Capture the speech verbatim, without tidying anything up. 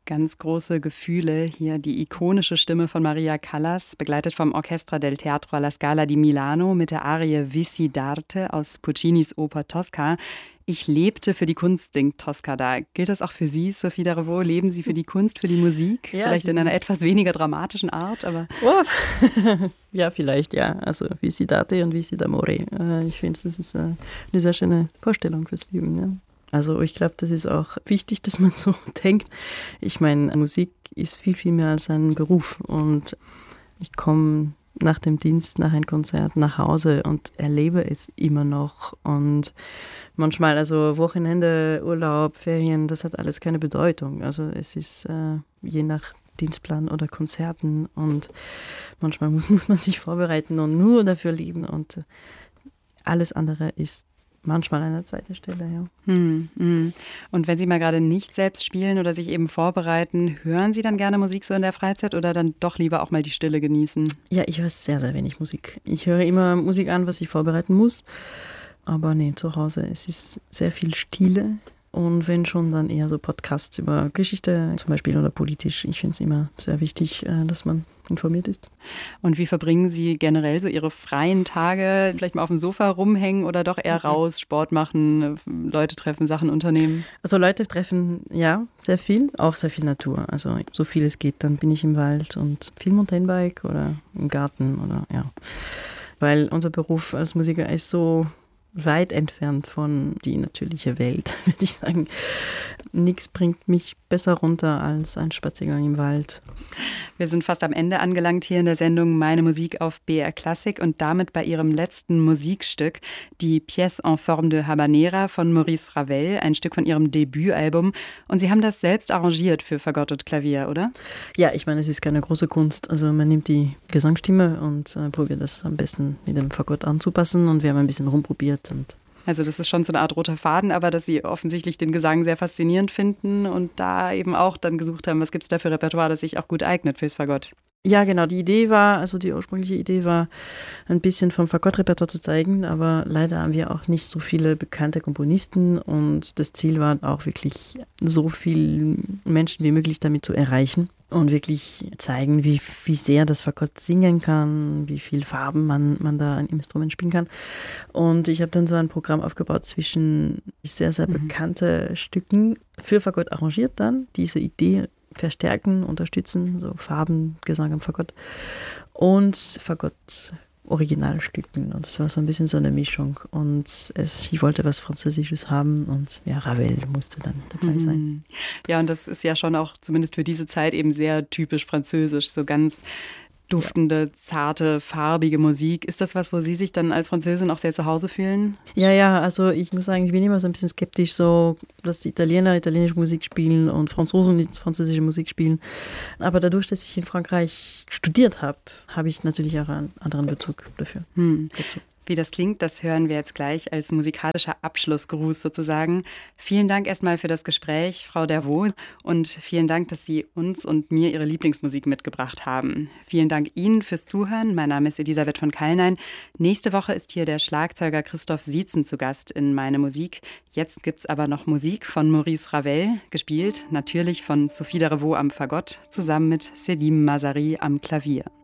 Ganz große Gefühle. Hier die ikonische Stimme von Maria Callas, begleitet vom Orchestra del Teatro alla Scala di Milano mit der Arie Vissi d'arte aus Puccinis Oper Tosca. Ich lebte für die Kunst, singt Tosca da. Gilt das auch für Sie, Sophie Davreau? Leben Sie für die Kunst, für die Musik? Ja, vielleicht in einer etwas weniger dramatischen Art, aber... Oh. Ja, vielleicht, ja. Also Vissi d'arte und Vissi d'amore. Ich finde, das ist eine sehr schöne Vorstellung fürs Leben, ja. Also ich glaube, das ist auch wichtig, dass man so denkt. Ich meine, Musik ist viel, viel mehr als ein Beruf. Und ich komme nach dem Dienst, nach einem Konzert nach Hause und erlebe es immer noch. Und manchmal, also Wochenende, Urlaub, Ferien, das hat alles keine Bedeutung. Also es ist äh, je nach Dienstplan oder Konzerten. Und manchmal muss, muss man sich vorbereiten und nur dafür leben. Und alles andere ist manchmal an der zweiten Stelle, ja. Hm, hm. Und wenn Sie mal gerade nicht selbst spielen oder sich eben vorbereiten, hören Sie dann gerne Musik so in der Freizeit oder dann doch lieber auch mal die Stille genießen? Ja, ich höre sehr, sehr wenig Musik. Ich höre immer Musik an, was ich vorbereiten muss. Aber nee, zu Hause, es ist sehr viel Stille. Und wenn schon, dann eher so Podcasts über Geschichte zum Beispiel oder politisch. Ich finde es immer sehr wichtig, dass man informiert ist. Und wie verbringen Sie generell so Ihre freien Tage? Vielleicht mal auf dem Sofa rumhängen oder doch eher raus, Sport machen, Leute treffen, Sachen unternehmen? Also Leute treffen, ja, sehr viel, auch sehr viel Natur. Also so viel es geht, dann bin ich im Wald und viel Mountainbike oder im Garten oder ja. Weil unser Beruf als Musiker ist so weit entfernt von die natürliche Welt, würde ich sagen. Nichts bringt mich besser runter als ein Spaziergang im Wald. Wir sind fast am Ende angelangt hier in der Sendung Meine Musik auf B R Klassik und damit bei Ihrem letzten Musikstück, die Pièce en forme de Habanera von Maurice Ravel, ein Stück von Ihrem Debütalbum. Und Sie haben das selbst arrangiert für Fagott und Klavier, oder? Ja, ich meine, es ist keine große Kunst. Also man nimmt die Gesangsstimme und äh, probiert das am besten mit dem Fagott anzupassen und wir haben ein bisschen rumprobiert. Und also das ist schon so eine Art roter Faden, aber dass Sie offensichtlich den Gesang sehr faszinierend finden und da eben auch dann gesucht haben, was gibt es da für Repertoire, das sich auch gut eignet fürs Fagott. Ja, genau. Die Idee war, also die ursprüngliche Idee war, ein bisschen vom Fagott-Repertoire zu zeigen, aber leider haben wir auch nicht so viele bekannte Komponisten und das Ziel war auch wirklich, so viele Menschen wie möglich damit zu erreichen und wirklich zeigen, wie, wie sehr das Fagott singen kann, wie viel Farben man, man da im Instrument spielen kann. Und ich habe dann so ein Programm aufgebaut zwischen sehr, sehr bekannte mhm. Stücken für Fagott arrangiert dann, diese Idee verstärken, unterstützen, so Farben, Gesang am Fagott und Fagott Originalstücken und das war so ein bisschen so eine Mischung und es, ich wollte was Französisches haben und ja, Ravel musste dann dabei sein. Ja, und das ist ja schon auch zumindest für diese Zeit eben sehr typisch französisch, so ganz duftende, zarte, farbige Musik. Ist das was, wo Sie sich dann als Französin auch sehr zu Hause fühlen? Ja, ja, also ich muss sagen, ich bin immer so ein bisschen skeptisch, so dass die Italiener italienische Musik spielen und Franzosen französische Musik spielen. Aber dadurch, dass ich in Frankreich studiert habe, habe ich natürlich auch einen anderen Bezug dafür. Hm. Dazu. Wie das klingt, das hören wir jetzt gleich als musikalischer Abschlussgruß sozusagen. Vielen Dank erstmal für das Gespräch, Frau Davreau, und vielen Dank, dass Sie uns und mir Ihre Lieblingsmusik mitgebracht haben. Vielen Dank Ihnen fürs Zuhören. Mein Name ist Elisabeth von Kallnein. Nächste Woche ist hier der Schlagzeuger Christoph Sietzen zu Gast in Meine Musik. Jetzt gibt's aber noch Musik von Maurice Ravel, gespielt natürlich von Sophie Davreau am Fagott, zusammen mit Selim Mazari am Klavier.